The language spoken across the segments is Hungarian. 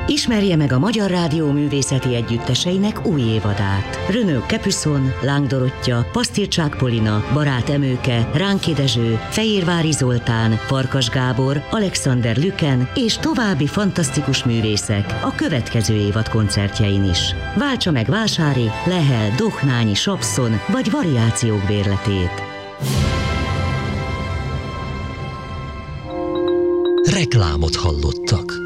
Ismerje meg a Magyar Rádió művészeti együtteseinek új évadát. Renaud Capuçon, Láng Dorottya, Pasztircsák Polina, Barát Emőke, Ránki Dezső, Fehérvári Zoltán, Farkas Gábor, Alexander Lüken és további fantasztikus művészek a következő évad koncertjein is. Váltsa meg Vásári, Lehel, Dohnányi, Sapszon vagy Variációk bérletét. Reklámot hallottak.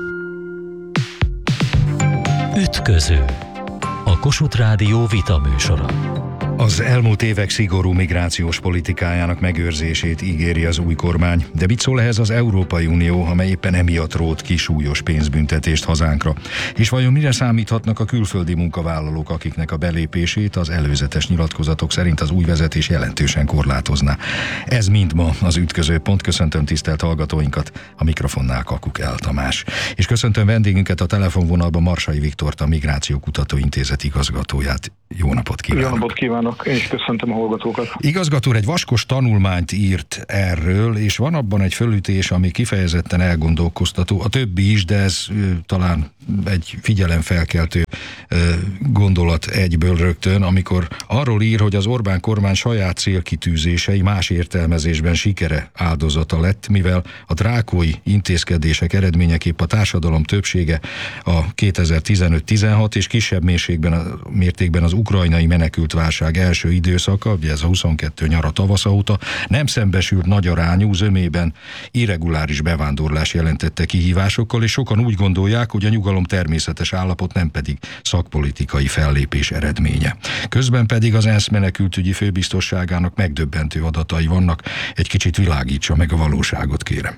Ütköző. A Kossuth Rádió vitaműsora. Az elmúlt évek szigorú migrációs politikájának megőrzését ígéri az új kormány, de mit szól ehhez az Európai Unió, amely éppen emiatt rótt ki súlyos pénzbüntetést hazánkra? És vajon mire számíthatnak a külföldi munkavállalók, akiknek a belépését az előzetes nyilatkozatok szerint az új vezetés jelentősen korlátozná? Ez mind ma az Ütköző pont. Köszöntöm tisztelt hallgatóinkat, a mikrofonnál Kakuk L. Tamás. És köszöntöm vendégünket a telefonvonalban, Marsai Viktort, a Migráció Kutatóintézet igazgatóját. Jó napot kívánok! Jó napot kívánok, én is köszöntöm a hallgatókat. Igazgató egy vaskos tanulmányt írt erről, és van abban egy fölütés, ami kifejezetten elgondolkoztató. A többi is, de ez talán egy figyelemfelkeltő gondolat egyből rögtön, amikor arról ír, hogy az Orbán kormány saját célkitűzései más értelmezésben sikere áldozata lett, mivel a drákói intézkedések eredményeképp a társadalom többsége a 2015-16 és kisebb mértékben az ukrajnai menekültválság első időszaka, ugye ez a 22 nyara tavasza óta, nem szembesült nagy arányú, zömében irreguláris bevándorlás jelentette kihívásokkal, és sokan úgy gondolják, hogy a nyugalom természetes állapot, nem pedig szakpolitikai fellépés eredménye. Közben pedig az ENSZ menekültügyi főbiztosságának megdöbbentő adatai vannak. Egy kicsit világítsa meg a valóságot, kérem.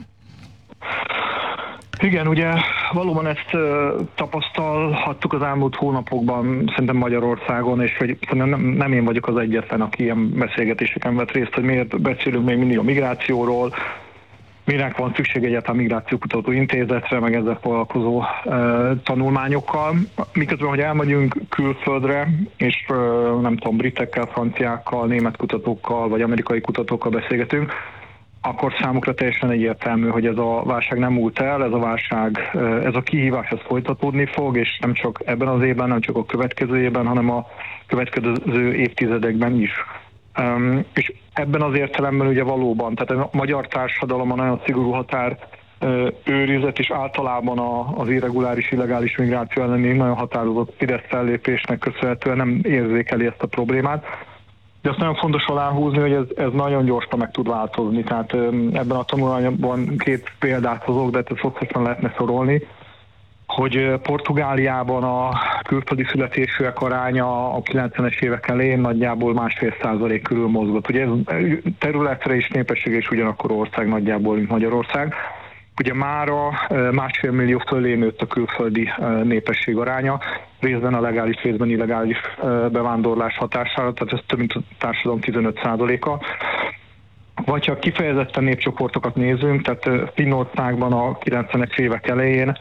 Igen, ugye valóban ezt tapasztalhattuk az elmúlt hónapokban, szerintem Magyarországon, és hogy nem én vagyok az egyetlen, aki ilyen beszélgetéseken vett részt, hogy miért beszélünk még mindig a migrációról, minek van szükség egyáltalán Migrációkutató Intézetre, meg ezzel foglalkozó tanulmányokkal. Miközben, hogy elmegyünk külföldre, és nem tudom, britekkel, franciákkal, német kutatókkal, vagy amerikai kutatókkal beszélgetünk, akkor számukra teljesen egyértelmű, hogy ez a válság nem múlt el, ez a válság, ez a kihívás, ez folytatódni fog, és nem csak ebben az évben, nem csak a következő évben, hanem a következő évtizedekben is. És ebben az értelemben ugye valóban, tehát a magyar társadalom a nagyon szigorú határ őrizet, és általában az irreguláris, illegális migráció elleni nagyon határozott Fidesz fellépésnek köszönhetően nem érzékeli ezt a problémát. De azt nagyon fontos aláhúzni, hogy ez nagyon gyorsan meg tud változni. Tehát ebben a tanulmányban két példát hozok, de ezt hosszasan lehetne sorolni, hogy Portugáliában a külföldi születésűek aránya a 90-es évek elején nagyjából 1,5% körül mozgott. Ugye ez területre és népességre is ugyanakkor ország nagyjából, mint Magyarország. Ugye mára 1,5 millió fölé nőtt a külföldi népesség aránya, részben a legális, részben illegális bevándorlás hatására, tehát ez több mint a társadalom 15%-a. Vagy ha kifejezetten népcsoportokat nézünk, tehát Finnországban a 90-es évek elején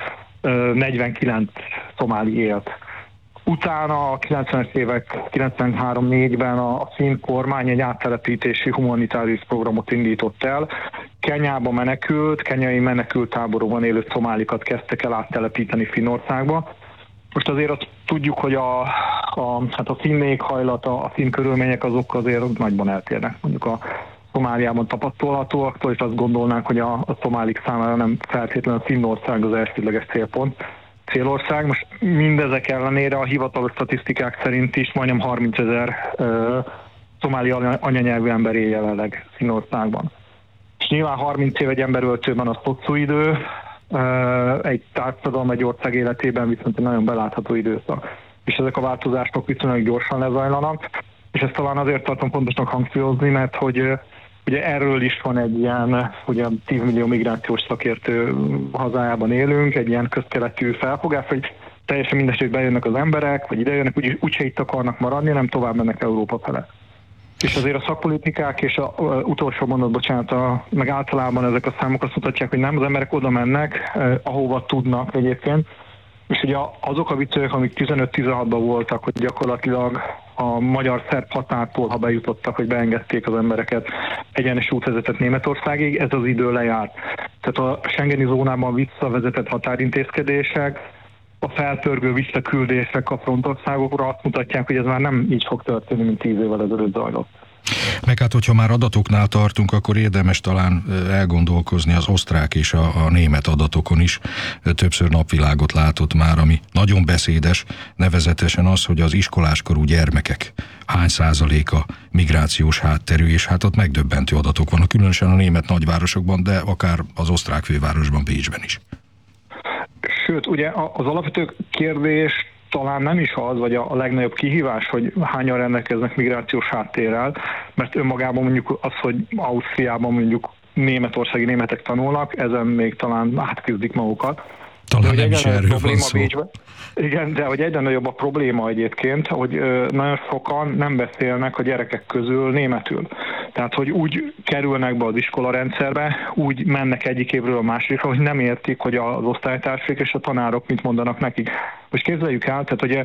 49 szomáli élt. Utána a 90-es évek 93-4-ben a finn kormány egy áttelepítési humanitárius programot indított el. Kenyába menekült, kenyai menekülttáborokban élő szomálikat kezdtek el áttelepíteni Finnországba. Most azért azt tudjuk, hogy a finn éghajlat, a finn körülmények azok azért nagyban eltérnek. Mondjuk a Szomáliában tapasztalhatóaktól, és azt gondolnánk, hogy a szomálik számára nem feltétlenül Finnország az elsődleges célország. Most mindezek ellenére a hivatalos statisztikák szerint is majdnem 30 000 szomáli anyanyelvű ember él jelenleg Finnországban. És nyilván 30 év egy emberöltőben az hosszú idő, egy társadalom, egy ország életében viszont egy nagyon belátható időszak. És ezek a változások viszonylag gyorsan lezajlanak, és ezt talán azért tartom fontosnak hangsúlyozni, mert hogy ugye erről is van egy ilyen, ugye 10 millió migrációs szakértő hazájában élünk, egy ilyen közkeletű felfogás, hogy teljesen mindegy, hogy bejönnek az emberek, vagy idejönnek, úgyse itt akarnak maradni, nem tovább mennek Európa fele. És azért a szakpolitikák és a utolsó mondat, bocsánat, meg általában ezek a számok azt mutatják, hogy nem, az emberek oda mennek, ahova tudnak egyébként. És ugye azok a viccek, amik 15-16-ban voltak, hogy gyakorlatilag a magyar-szerb határtól, ha bejutottak, hogy beengedték az embereket, egyenes út vezetett Németországig, ez az idő lejárt. Tehát a Schengeni zónában visszavezetett határintézkedések, a felpörgő visszaküldések a frontországokra azt mutatják, hogy ez már nem így fog történni, mint 10 évvel ezelőtt zajlott. Meg hát, hogyha már adatoknál tartunk, akkor érdemes talán elgondolkozni az osztrák és a német adatokon is. Többször napvilágot látott már, ami nagyon beszédes, nevezetesen az, hogy az iskoláskorú gyermekek hány százaléka migrációs hátterű, és hát ott megdöbbentő adatok vannak, különösen a német nagyvárosokban, de akár az osztrák fővárosban, Bécsben is. Sőt, ugye az alapvető kérdés talán nem is az, vagy a legnagyobb kihívás, hogy hányan rendelkeznek migrációs háttérrel, mert önmagában mondjuk az, hogy Ausztriában mondjuk németországi németek tanulnak, ezen még talán átküzdik magukat. Talán nem is erről van szó. Igen, de hogy egyre nagyobb a probléma egyébként, hogy nagyon sokan nem beszélnek a gyerekek közül németül. Tehát, hogy úgy kerülnek be az iskolarendszerbe, úgy mennek egyik évről a másikra, hogy nem értik, hogy az osztálytársak és a tanárok mit mondanak nekik. Most képzeljük el, tehát ugye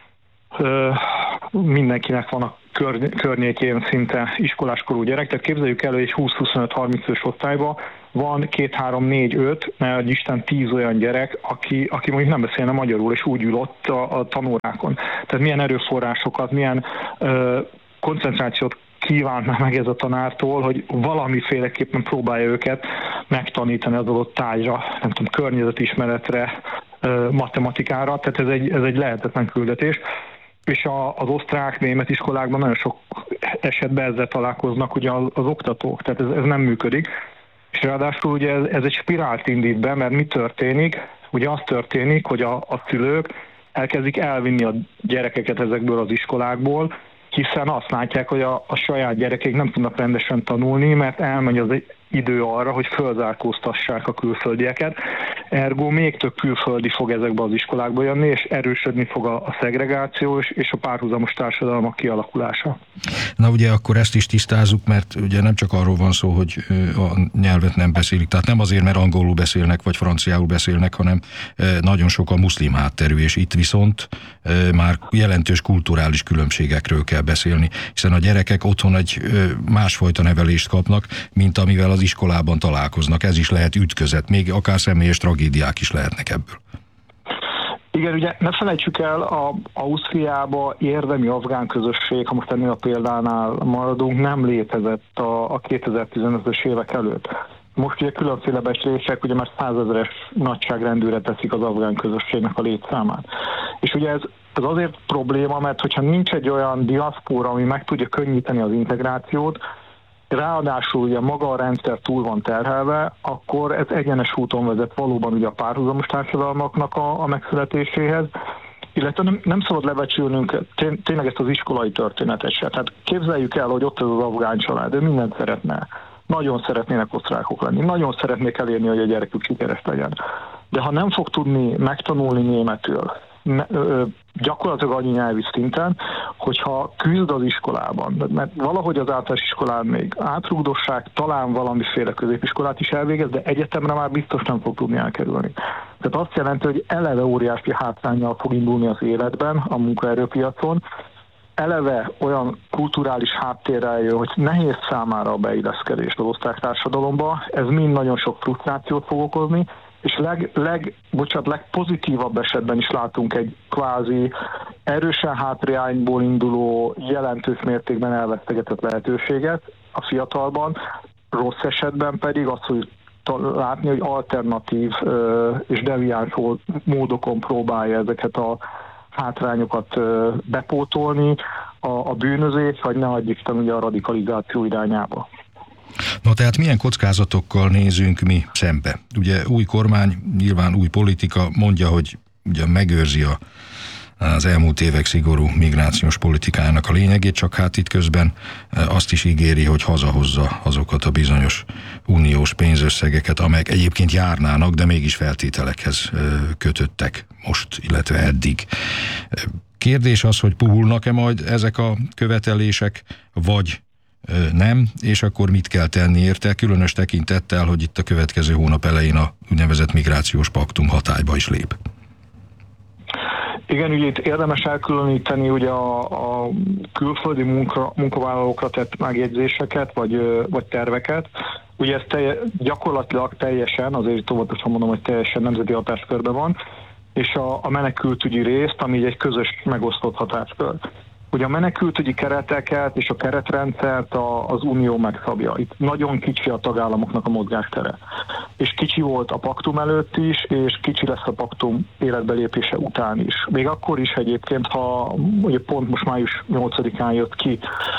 mindenkinek van a környékén szinte iskoláskorú gyerek, tehát képzeljük el, hogy egy 20-25-30 fős osztályban van 2-3-4-5, mert Isten 10 olyan gyerek, aki mondjuk nem beszélne magyarul, és úgy ül ott a tanórákon. Tehát milyen erőforrásokat, milyen koncentrációt kívánt meg ez a tanártól, hogy valamiféleképpen próbálja őket megtanítani az adott tárgyra, nem tudom, környezetismeretre, matematikára, tehát ez egy lehetetlen küldetés. És az osztrák-német iskolákban nagyon sok esetben ezzel találkoznak ugye az oktatók, tehát ez nem működik. És ráadásul ugye ez egy spirált indít be, mert mi történik? Ugye az történik, hogy a szülők elkezdik elvinni a gyerekeket ezekből az iskolákból, hiszen azt látják, hogy a saját gyerekek nem tudnak rendesen tanulni, mert elmegy az idő arra, hogy fölzárkóztassák a külföldieket. Ergo még több külföldi fog ezekbe az iskolákba jönni, és erősödni fog a szegregáció és a párhuzamos társadalmak kialakulása. Na ugye akkor ezt is tisztázzuk, mert ugye nem csak arról van szó, hogy a nyelvet nem beszélik, tehát nem azért, mert angolul beszélnek, vagy franciául beszélnek, hanem nagyon sok a muszlim hátterű, és itt viszont már jelentős kulturális különbségekről kell beszélni, hiszen a gyerekek otthon egy másfajta nevelést kapnak, mint amivel az iskolában találkoznak. Ez is lehet ütközet, még akár személyes tragédiák is lehetnek ebből. Igen, ugye ne felejtsük el, Ausztriában érdemi afgán közösség, ha most ennél a példánál maradunk, nem létezett a 2015-ös évek előtt. Most ugye különféle becslések, ugye már 100 000-es nagyságrendűre teszik az afgán közösségnek a létszámát. És ugye ez azért probléma, mert hogyha nincs egy olyan diaszpóra, ami meg tudja könnyíteni az integrációt, ráadásul ugye maga a rendszer túl van terhelve, akkor ez egyenes úton vezet valóban ugye a párhuzamos társadalmaknak a megszületéséhez, illetve nem szabad lebecsülnünk tényleg ezt az iskolai történetet se. Tehát képzeljük el, hogy ott ez az afgán család, ő mindent szeretne. Nagyon szeretnének osztrákok lenni, nagyon szeretnék elérni, hogy a gyerekük sikeres legyen. De ha nem fog tudni megtanulni németül, gyakorlatilag annyi nyelvi szinten, hogyha küzd az iskolában, mert valahogy az általános iskolán még átrugdossák, talán valamiféle középiskolát is elvégez, de egyetemre már biztos nem fog tudni elkerülni. Tehát azt jelenti, hogy eleve óriási hátránnyal fog indulni az életben, a munkaerőpiacon, eleve olyan kulturális háttérrel jön, hogy nehéz számára a beilleszkedés az osztrák társadalomba, ez mind nagyon sok frusztrációt fog okozni, és legpozitívabb esetben is látunk egy kvázi erősen hátrányból induló, jelentős mértékben elvesztegetett lehetőséget a fiatalban, rossz esetben pedig azt, hogy látni, hogy alternatív és deviáns módokon próbálja ezeket a hátrányokat bepótolni, a bűnözés, vagy ne adjuk ugye a radikalizáció irányába. Na tehát milyen kockázatokkal nézünk mi szembe? Ugye új kormány, nyilván új politika mondja, hogy ugye megőrzi az elmúlt évek szigorú migrációs politikájának a lényegét, csak hát itt közben azt is ígéri, hogy hazahozza azokat a bizonyos uniós pénzösszegeket, amelyek egyébként járnának, de mégis feltételekhez kötöttek most, illetve eddig. Kérdés az, hogy puhulnak-e majd ezek a követelések, vagy nem, és akkor mit kell tenni érte, különös tekintettel, hogy itt a következő hónap elején a úgynevezett migrációs paktum hatályba is lép. Igen, ugye itt érdemes elkülöníteni ugye a külföldi munkavállalókra tett megjegyzéseket, vagy terveket. Ugye ez gyakorlatilag teljesen, azért óvatosan mondom, hogy teljesen nemzeti hatáskörben van, és a menekültügyi részt, ami egy közös megosztott hatáskör. Ugye a menekültügyi kereteket és a keretrendszert az Unió megszabja. Itt nagyon kicsi a tagállamoknak a mozgástere. És kicsi volt a paktum előtt is, és kicsi lesz a paktum életbelépése után is. Még akkor is egyébként, ha ugye pont most május 8-án jött ki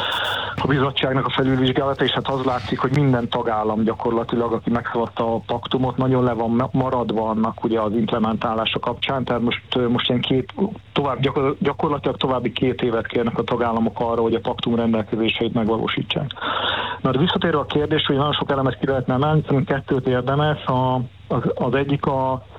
a bizottságnak a felülvizsgálata, és hát az látszik, hogy minden tagállam gyakorlatilag, aki megszavazta a paktumot, nagyon le van maradva annak ugye az implementálása kapcsán, tehát most ilyen gyakorlatilag további 2 évet kérnek a tagállamok arra, hogy a paktum rendelkezéseit megvalósítsák. Na, de visszatérve a kérdés, hogy nagyon sok elemet ki lehetne emelni, szerintem 2 érdemes. Az egyik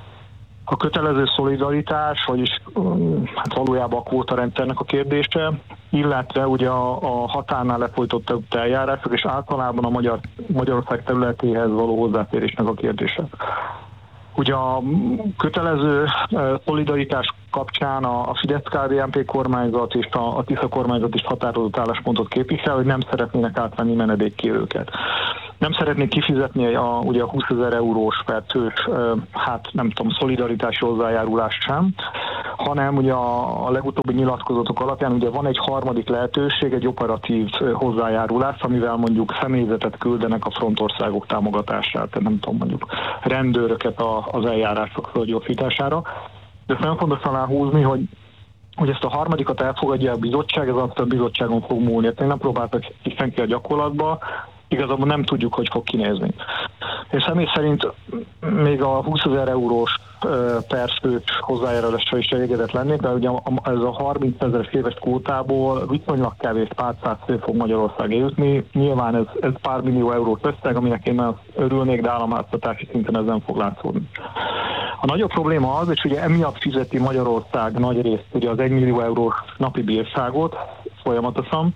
a kötelező szolidaritás, vagyis hát valójában a kvótarendszernek a kérdése, illetve ugye a határnál lefolytott eljárások, és általában a Magyarország területéhez való hozzáférésnek a kérdése. Ugye a kötelező szolidaritás kapcsán a Fidesz-KDNP kormányzat és a Tisza kormányzat is határozott álláspontot képvisel, hogy nem szeretnének átvenni menedékkérőket. Nem szeretnék kifizetni ugye a 20 000 eurós per fős, hát nem tudom, szolidaritási hozzájárulást sem, hanem ugye a legutóbbi nyilatkozatok alapján ugye van egy harmadik lehetőség, egy operatív hozzájárulás, amivel mondjuk személyzetet küldenek a frontországok támogatására, tehát nem tudom, mondjuk rendőröket az eljárások fölgyorsítására. De ezt nagyon fontos talán húzni, hogy ezt a harmadikat elfogadja a bizottság, ez azt a bizottságon fog múlni. Ezt nem próbáltak senki a gyakorlatba, igazából nem tudjuk, hogy fog kinézni. És személy szerint még a 20 000 eurós per fős hozzájárulásra is elégedett lennék, mert ugye ez a 30 000 éves kvótából viszonylag kevés pár száz fő fog Magyarország jutni. Nyilván ez pár millió eurós összeg, aminek én már örülnék, de államháztartási szinten ez nem fog látszódni. A nagyobb probléma az, és ugye emiatt fizeti Magyarország nagy részt ugye az 1 millió eurós napi bírságot folyamatosan,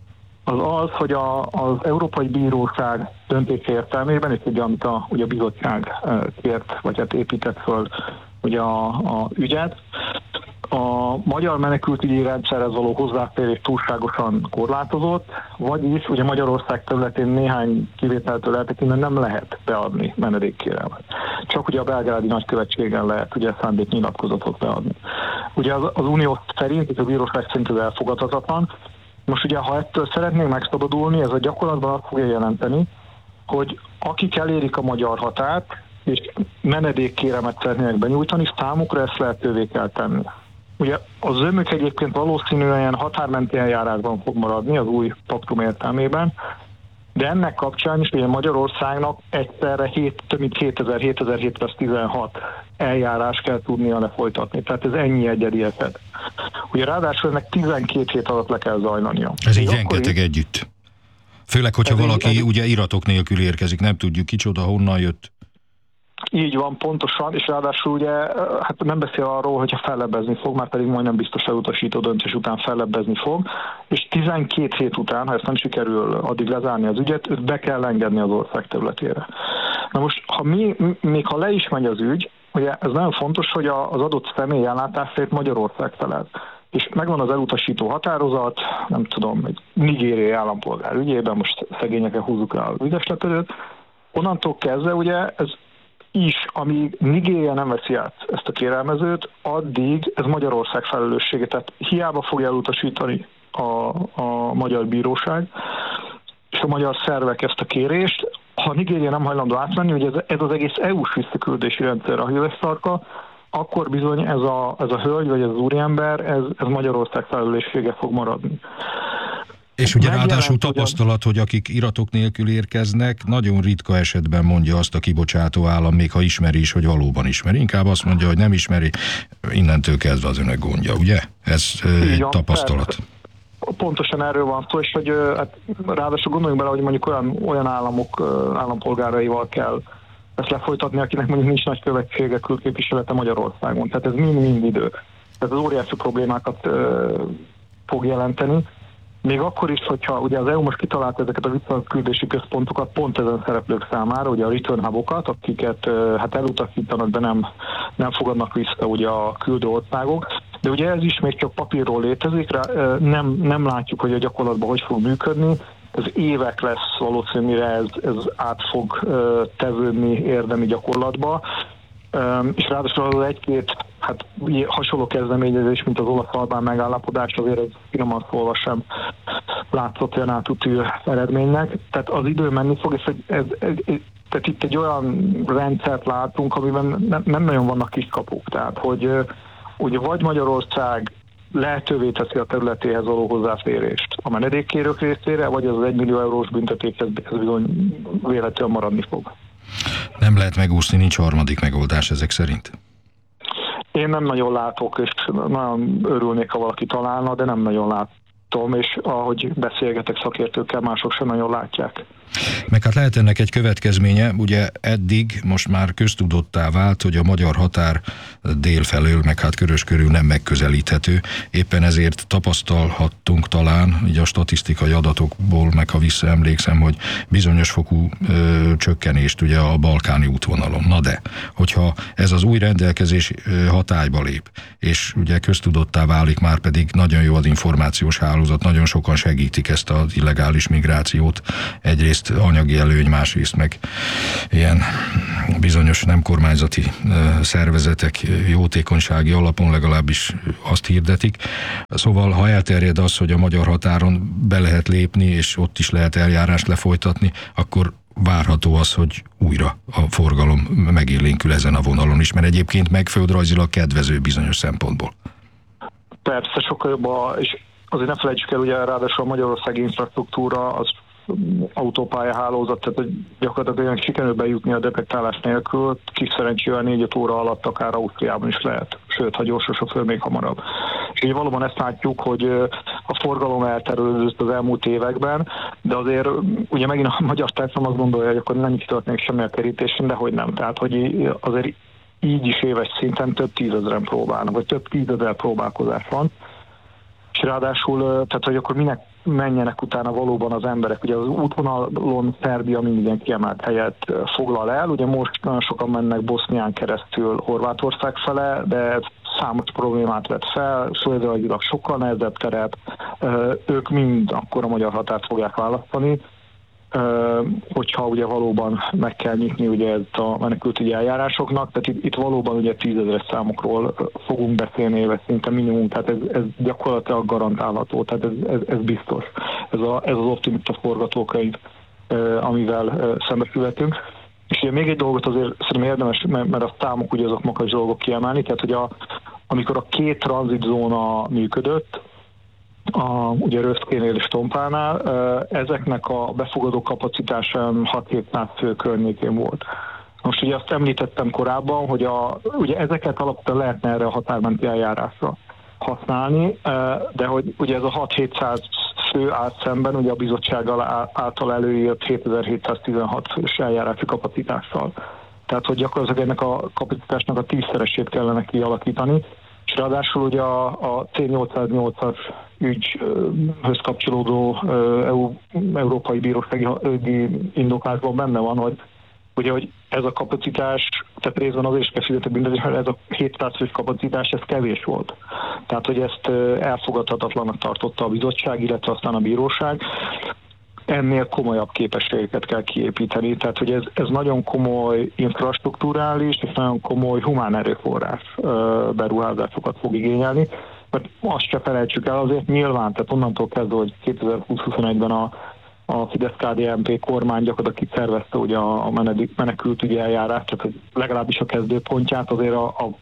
az, hogy az Európai Bíróság döntése értelmében, és ugye amit ugye a bizottság kért, vagy hát épített föl ugye a ügyet, a magyar menekültügyi rendszerhez való hozzáférés túlságosan korlátozott, vagyis ugye Magyarország területén néhány kivételtől eltekintve nem lehet beadni menedékkérelmet. Csak ugye a belgrádi nagykövetségen lehet ugye szándéknyilatkozatot beadni. Ugye az Unió szerint, és a bíróság szerint ez elfogadhatatlan. Most ugye, ha ettől szeretnénk megszabadulni, ez a gyakorlatban azt fogja jelenteni, hogy akik elérik a magyar határt, és menedékkéremet szeretnének benyújtani, számukra ezt lehetővé kell tenni. Ugye a zömök egyébként valószínűen határmenti eljárásban fog maradni az új paktum értelmében, de ennek kapcsán is ugye Magyarországnak egyszerre több mint 7716 eljárás kell tudnia lefolytatni. Tehát ez ennyi egyedi eset. Ugye ráadásul ennek 12 hét alatt le kell zajlania. Ez így rengeteg együtt. Főleg, hogyha valaki ugye iratok nélkül érkezik, nem tudjuk kicsoda, honnan jött. Így van, pontosan, és ráadásul ugye hát nem beszél arról, hogyha fellebbezni fog, már pedig majdnem biztos elutasító döntés után fellebbezni fog, és 12 hét után, ha ezt nem sikerül addig lezárni az ügyet, őt be kell engedni az ország területére. Na most, még ha le is megy az ügy, ugye ez nagyon fontos, hogy az adott személy ellátásért Magyarország felel. És megvan az elutasító határozat, nem tudom, egy nigériai állampolgár ügyében, most szegényeken húzzuk rá az ügyesletőt, onnantól kezdve ugye ez is, amíg Nigéria nem veszi át ezt a kérelmezőt, addig ez Magyarország felelőssége. Tehát hiába fogja elutasítani a magyar bíróság és a magyar szervek ezt a kérést. Ha Nigéria nem hajlandó átvenni, hogy ez az egész EU-s visszaküldési rendszer a hívesztarka, akkor bizony ez a hölgy vagy ez az úriember, ez Magyarország felelőssége fog maradni. És ugye ráadásul tapasztalat, hogy akik iratok nélkül érkeznek, nagyon ritka esetben mondja azt a kibocsátó állam, még ha ismeri is, hogy valóban ismeri. Inkább azt mondja, hogy nem ismeri, innentől kezdve az önök gondja, ugye? Ez egy tapasztalat. Persze. Pontosan erről van szó, és hogy hát, ráadásul gondoljunk bele, hogy mondjuk olyan államok állampolgáraival kell ezt lefolytatni, akinek mondjuk nincs nagy követsége külképviselete Magyarországon. Tehát ez mind idő. Tehát az óriási problémákat fog jelenteni. Még akkor is, hogyha ugye az EU most kitalált ezeket a visszaküldési központokat pont ezen szereplők számára, ugye a return hubokat, akiket hát elutasítanak, de nem fogadnak vissza ugye a küldő országok. De ugye ez is még csak papírról létezik, nem látjuk, hogy a gyakorlatban hogy fog működni. Ez évek lesz valószínűleg, mire ez át fog tevődni érdemi gyakorlatba. És ráadásul az egy-két hát hasonló kezdeményezés, mint az olasz-albán megállapodás, azért ez finoman szólva sem látszott olyan átütő eredménynek. Tehát az idő menni fog, és tehát itt egy olyan rendszert látunk, amiben nem nagyon vannak kiskapuk. Tehát, hogy ugye vagy Magyarország lehetővé teszi a területéhez való hozzáférést a menedékkérők részére, vagy az 1 millió eurós büntetéshez bizony véletlenül maradni fog. Nem lehet megúszni, nincs harmadik megoldás ezek szerint? Én nem nagyon látok, és nagyon örülnék, ha valaki találna, de nem nagyon látom, és ahogy beszélgetek szakértőkkel, mások sem nagyon látják. Meg hát lehet ennek egy következménye, ugye eddig most már köztudottá vált, hogy a magyar határ délfelől, meg hát Körös körül nem megközelíthető. Éppen ezért tapasztalhattunk talán, így a statisztikai adatokból, meg ha visszaemlékszem, hogy bizonyos fokú csökkenést ugye a balkáni útvonalon. Na de, hogyha ez az új rendelkezés hatályba lép, és ugye köztudottá válik, már pedig nagyon jó az információs hálózat, nagyon sokan segítik ezt az illegális migrációt, egyrészt anyagi előny, másrészt meg ilyen bizonyos nem kormányzati szervezetek jótékonysági alapon legalábbis azt hirdetik. Szóval, ha elterjed az, hogy a magyar határon be lehet lépni, és ott is lehet eljárást lefolytatni, akkor várható az, hogy újra a forgalom megélénkül ezen a vonalon is, mert egyébként meg földrajzilag kedvező bizonyos szempontból. Persze, sokkal jobb, és azért ne felejtsük el, ugye ráadásul a magyarországi infrastruktúra az autópályahálózat, tehát hogy gyakorlatilag sikerül bejutni a detektálás nélkül, kis szerencsével 4-5 óra alatt akár Ausztriában is lehet, sőt, ha gyors a sofőr, még hamarabb. És így valóban ezt látjuk, hogy a forgalom elterülődött az elmúlt években, de azért ugye megint a magyar társadalom azt gondolja, hogy akkor nem is történik semmi a kerítésen, de hogy nem. Tehát, hogy azért így is éves szinten több tízezren próbálnak, vagy több tízezer próbálkozás van. És ráadásul, tehát hogy akkor minek menjenek utána valóban az emberek. Ugye az útvonalon Szerbia minden kiemelt helyet foglal el, ugye most nagyon sokan mennek Bosznián keresztül Horvátország fele, de számos problémát vet fel, földrajzilag sokkal nehezebb terep, ők mind akkor a magyar határt fogják választani, hogyha ugye valóban meg kell nyitni ugye ezt a menekültügyi eljárásoknak, tehát itt valóban ugye 10 000 számokról fogunk beszélni éves szinte minimum, tehát ez gyakorlatilag garantálható, tehát ez biztos. Ez az optimista forgatókönyv, amivel szembesülhetünk. És ugye még egy dolgot azért szerintem érdemes, mert a számok ugye azok magas dolgok kiemelni, tehát hogy amikor a 2 tranzitzóna működött, ugye Röszkénél és Tompánál, ezeknek a befogadó kapacitása 600-700 fő környékén volt. Most ugye azt említettem korábban, hogy ugye ezeket alapvetően lehetne erre a határmenti eljárásra használni, de hogy ugye ez a 6-700 fő állt szemben ugye a bizottság által előírt 7716 fős eljárási kapacitással. Tehát, hogy gyakorlatilag ennek a kapacitásnak a 10-szeresét kellene kialakítani, és ráadásul ugye a C808-as ügyhöz kapcsolódó Európai Bírósági indoklásban benne van, hogy ez a kapacitás, tehát részben azért is kell fizetni büntetés, mert ez a 700 fős kapacitás, ez kevés volt. Tehát, hogy ezt elfogadhatatlanak tartotta a bizottság, illetve aztán a bíróság. Ennél komolyabb képességeket kell kiépíteni, tehát hogy ez nagyon komoly infrastrukturális és nagyon komoly humán erőforrás beruházásokat fog igényelni, mert azt se felejtsük el azért nyilván, tehát onnantól kezdve, hogy 2020-21-ben a Fidesz-KDNP kormány gyakorlatilag kiszervezte ugye a menekültügyi eljárást, tehát hogy legalábbis a kezdőpontját azért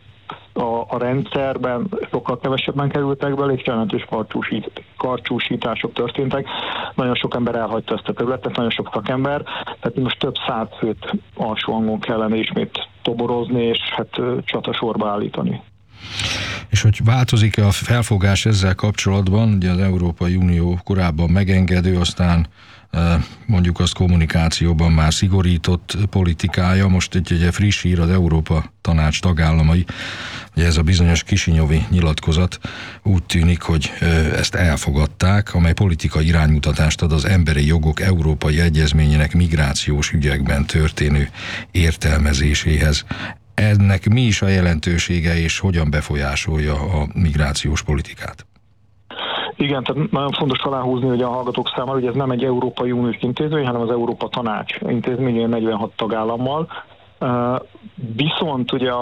a rendszerben sokkal kevesebben kerültek bele, és jelentős karcsúsítások történtek. Nagyon sok ember elhagyta ezt a területet, nagyon sok szakember, tehát most több 100 főt alsó hangon kellene ismét toborozni, és hát csatasorba állítani. És hogy változik-e a felfogás ezzel kapcsolatban, ugye az Európai Unió korábban megengedő, aztán mondjuk azt kommunikációban már szigorított politikája, most egy friss hír, az Európa Tanács tagállamai, ugye ez a bizonyos kisinyovi nyilatkozat úgy tűnik, hogy ezt elfogadták, amely politikai iránymutatást ad az Emberi Jogok Európai Egyezményének migrációs ügyekben történő értelmezéséhez. Ennek mi is a jelentősége, és hogyan befolyásolja a migrációs politikát? Igen, tehát nagyon fontos aláhúzni, hogy a hallgatók számára, hogy ez nem egy Európai Uniós intézmény, hanem az Európa Tanács intézménye 46 tagállammal. Viszont ugye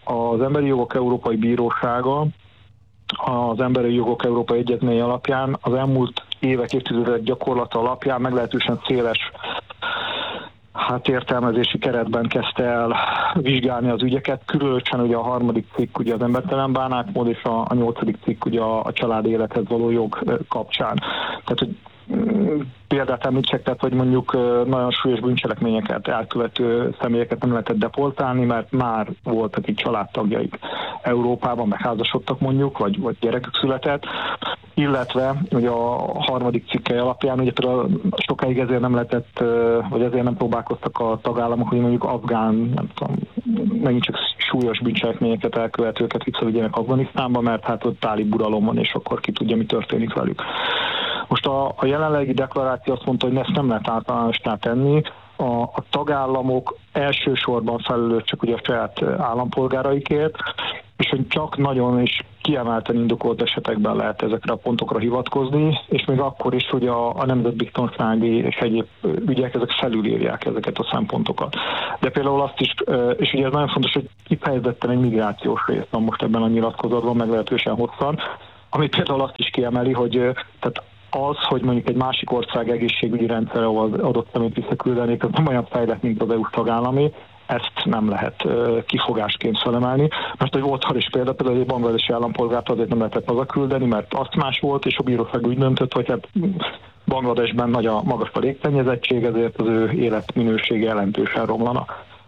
az Emberi Jogok Európai Bírósága az Emberi Jogok Európai Egyezmény alapján az elmúlt évek, évtizedek gyakorlata alapján meglehetősen széles értelmezési keretben kezdte el vizsgálni az ügyeket, különösen ugye a 3. cikk ugye az embertelen bánásmód, és a 8. cikk ugye a családi élethez való jog kapcsán. Tehát, hogy példát említsek, tehát, hogy mondjuk nagyon súlyos bűncselekményeket elkövető személyeket nem lehetett deportálni, mert már voltak itt családtagjaik Európában, meg házasodtak mondjuk, vagy gyerekük született, illetve ugye a 3. cikkely alapján ugye például sokáig ezért nem lehetett, vagy ezért nem próbálkoztak a tagállamok, hogy mondjuk afgán, nem tudom, megint csak súlyos bűncselekményeket elkövetőket visszavigyenek Afganisztánba, mert hát ott tálib uralom van, és akkor ki tudja, mi történik velük. Most a jelenlegi deklaráció azt mondta, hogy ezt nem lehet általánossá tenni. A tagállamok elsősorban felelősek ugye a saját állampolgáraikért, és hogy csak nagyon is kiemelten indokolt esetekben lehet ezekre a pontokra hivatkozni, és még akkor is, hogy a nemzetbiztonsági és egyéb ügyek ezek felülírják ezeket a szempontokat. De például azt is, és ugye ez nagyon fontos, hogy kifejezetten egy migrációs rész van most ebben a nyilatkozatban, meglehetősen hosszan, ami például azt is kiemeli, hogy tehát az, hogy mondjuk egy másik ország egészségügyi rendszere az adott szemét visszaküldenék, az nem olyan fejlett, mint az EU tagállami, ezt nem lehet kifogásként felemelni. Most egy volt is például egy bangladesi állampolgárt azért nem lehetett hazaküldeni, mert azt más volt, és a bíróság úgy döntött, hogy hát Bangladesben magas a légszennyezettség, ezért az ő életminősége jelentősen romlana.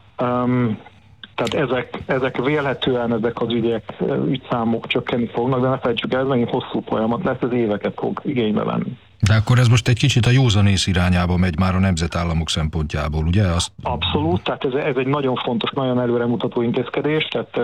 Tehát ezek vélhetően ezek az ügyszámok csökkenni fognak, de ne felejtsük el, ez megint hosszú folyamat lesz, ez éveket fog igénybe venni. De akkor ez most egy kicsit a józanész irányába megy már a nemzetállamok szempontjából, ugye? Abszolút, tehát ez egy nagyon fontos, nagyon előremutató intézkedés, tehát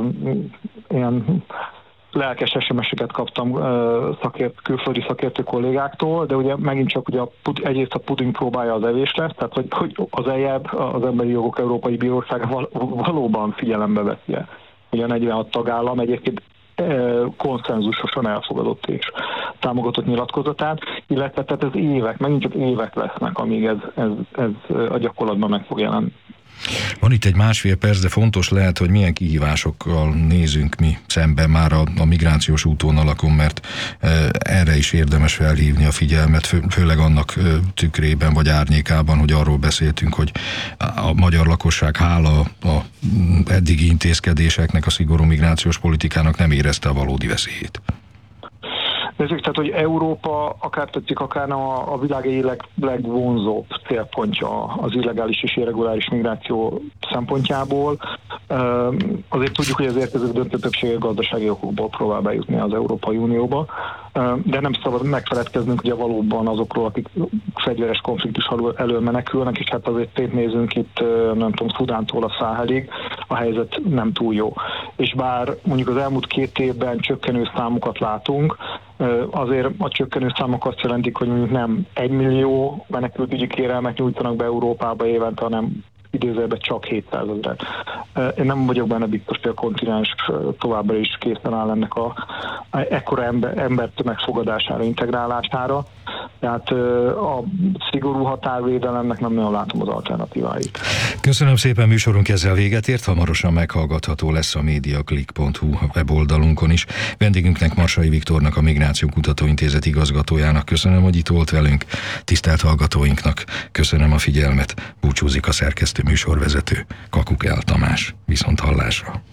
ilyen lelkes SMS-eket kaptam külföldi szakértő kollégáktól, de ugye megint csak ugye egyrészt a puding próbálja az evés lesz, tehát hogy az EJEB, az Emberi Jogok Európai Bírósága valóban figyelembe veszi ugye a 46 tagállam egyébként konszenzusosan elfogadott és támogatott nyilatkozatát, illetve tehát ez évek, megint csak évek lesznek, amíg ez a gyakorlatban meg fog jelenni. Van itt egy 1,5 perc, de fontos lehet, hogy milyen kihívásokkal nézünk mi szemben már a migrációs útvonalakon, mert erre is érdemes felhívni a figyelmet, főleg annak tükrében vagy árnyékában, hogy arról beszéltünk, hogy a magyar lakosság hála a eddigi intézkedéseknek, a szigorú migrációs politikának nem érezte a valódi veszélyét. Nézzük, tehát, hogy Európa, akár tetszik, akár a világ egyik legvonzóbb célpontja az illegális és irreguláris migráció szempontjából. Azért tudjuk, hogy az érkezők döntő többsége gazdasági okokból próbál bejutni az Európai Unióba, de nem szabad megfeledkeznünk ugye valóban azokról, akik fegyveres konfliktus elől menekülnek, és hát azért szétnézünk itt, nem tudom, Szudántól a Száhelig, a helyzet nem túl jó. És bár mondjuk az elmúlt 2 évben csökkenő számokat látunk, azért a csökkenő számok azt jelentik, hogy mondjuk nem 1 millió menekültügyi kérelmet nyújtanak be Európába évente, hanem idézőjelben csak 700 000. Én nem vagyok benne biztos, hogy a kontinens továbbra is készen áll ennek ekkora embertömeg fogadására, integrálására. Tehát a szigorú határvédelemnek nem nagyon látom az alternatíváit. Köszönöm szépen, műsorunk ezzel véget ért, hamarosan meghallgatható lesz a mediaclick.hu weboldalunkon is. Vendégünknek, Marsai Viktornak, a Migráció Kutatóintézet igazgatójának köszönöm, hogy itt volt velünk. Tisztelt hallgatóinknak köszönöm a figyelmet. Búcsúzik a szerkesztő műsorvezető, Kakukell Tamás. Viszonthallásra.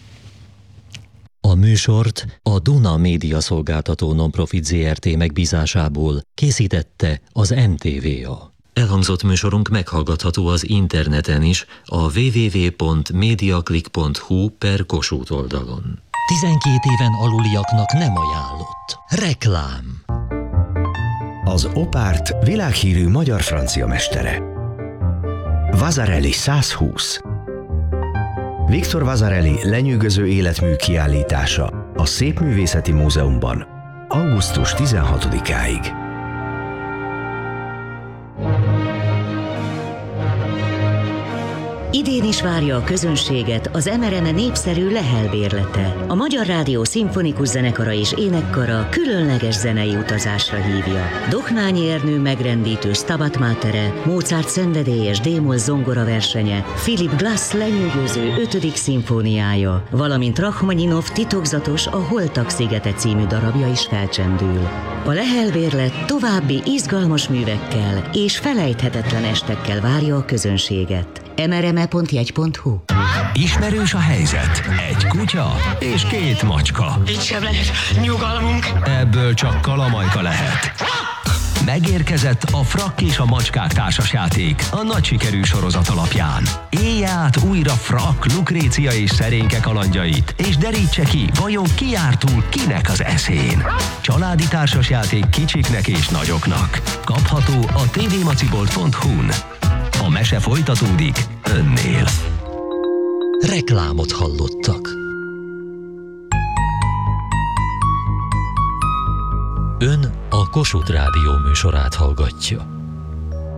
A műsort a Duna Média Szolgáltató Nonprofit Zrt. Megbízásából készítette az MTVA. Elhangzott műsorunk meghallgatható az interneten is, a www.mediaclick.hu/Kossuth oldalon. 12 éven aluliaknak nem ajánlott. Reklám. Az Opárt világhírű magyar-francia mestere. Vasarely 120. Victor Vasarely lenyűgöző életmű kiállítása a Szépművészeti Múzeumban augusztus 16-áig. Idén is várja a közönséget az MRME népszerű Lehel-bérlete. A Magyar Rádió Szimfonikus Zenekara és Énekkara különleges zenei utazásra hívja. Dohnányi Ernő megrendítő Stabat Matere, Mozart szenvedélyes D-moll zongora versenye, Philip Glass lenyűgöző 5. szimfóniája, valamint Rachmaninov titokzatos A Holtak szigete című darabja is felcsendül. A Lehel-bérlet további izgalmas művekkel és felejthetetlen estekkel várja a közönséget. mrme.jegy.hu. Ismerős a helyzet. Egy kutya és 2 macska. Itt sem lehet nyugalmunk. Ebből csak kalamajka lehet. Megérkezett a Frakk és a macskák társasjáték a nagy sikerű sorozat alapján. Élje át újra Frakk, Lukrécia és Szerénke kalandjait, és derítse ki, vajon ki jár túl kinek az eszén. Családi társasjáték kicsiknek és nagyoknak. Kapható a tvmacibolt.hu-n. A mese folytatódik önnél. Reklámot hallottak. Ön a Kossuth Rádió műsorát hallgatja.